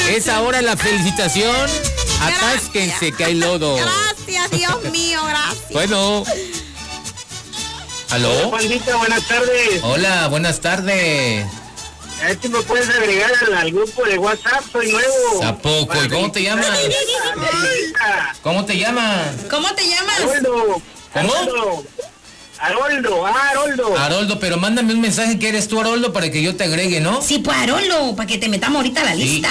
Es ahora la felicitación. Atásquense que hay lodo. Gracias, Dios mío, gracias. Bueno. ¿Aló? Juanito, buenas tardes. Hola, buenas tardes. A ver si me puedes agregar al grupo de WhatsApp, soy nuevo. ¿A poco? ¿Y cómo te llamas? ¿Cómo te llamas? ¿Cómo te llamas? Haroldo. ¿Cómo? Haroldo. Haroldo, pero mándame un mensaje que eres tú, Haroldo, para que yo te agregue, ¿no? Sí, pues Haroldo, para que te metamos ahorita a la lista.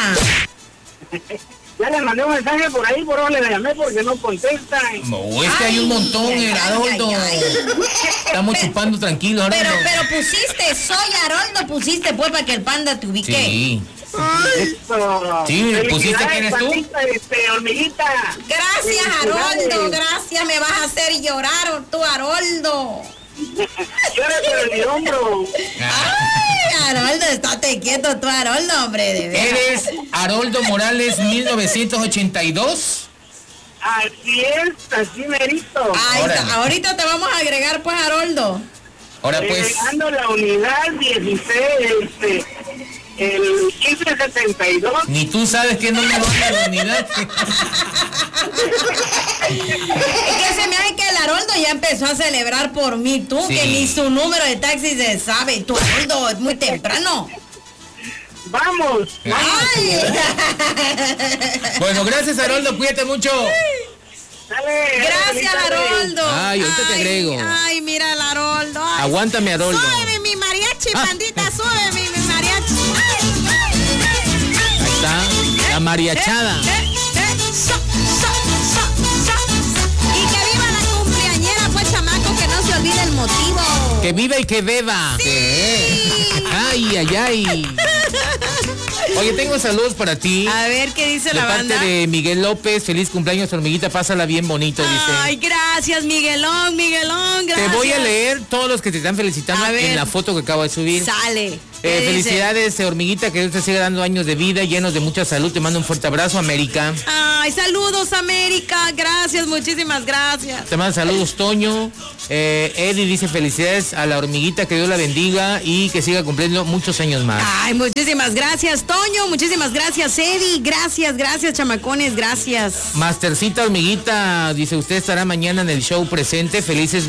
Ya le mandé un mensaje por ahí, por donde le llamé porque no contestan. No, es que hay un montón, Haroldo. Estamos chupando tranquilos, Haroldo. Pero pusiste, soy Haroldo, pusiste pues para que el panda te ubique. Sí. Eso. Sí, pusiste que eres tú. Hormiguita. Gracias, Haroldo, gracias, me vas a hacer llorar tú, Haroldo. Llora por el hombro. Ay, Haroldo, estate quieto tú, Haroldo, hombre, de veras. ¿Eres Haroldo Morales 1982? Así es, así merito. Ahí está, ahorita te vamos a agregar pues, Haroldo. Ahora pues. Llegando la unidad 16, el 1572. Ni tú sabes que no me va a la unidad. Es que se me hace que el Haroldo ya empezó a celebrar por mí, tú, Sí. que ni su número de taxi se sabe. Tú, Haroldo, es muy temprano. Vamos. Ay. Bueno, gracias, Haroldo, cuídate mucho. Dale, Gracias, Haroldo. Ay, ahorita te agrego. Ay, mira el Haroldo. Ay, Aguántame, Haroldo. súbeme mi mariachi, pandita, súbeme mi mariachi. Ahí está, la mariachada. Y que viva la cumpleañera, pues, chamaco, que no se olvide el motivo. Que viva y que beba. Ay, ay, ay. Oye, tengo saludos para ti. A ver, ¿qué dice De la parte banda? de Miguel López, feliz cumpleaños, hormiguita, pásala bien bonito, Ay, dice. gracias, Miguelón, gracias. Te voy a leer todos los que te están felicitando A ver. en la foto que acabo de subir. Sale. ¿Qué dice? Felicidades, hormiguita, que Dios te siga dando años de vida, llenos de mucha salud. Te mando un fuerte abrazo, América. Ay, saludos, América. Gracias, muchísimas gracias. Te mando saludos, Toño. Eddie dice felicidades a la hormiguita, que Dios la bendiga y que siga cumpliendo muchos años más. Ay, muchísimas gracias, Toño. Muchísimas gracias, Eddie. Gracias, chamacones. Gracias. Mastercita hormiguita, dice usted estará mañana en el show presente. Felices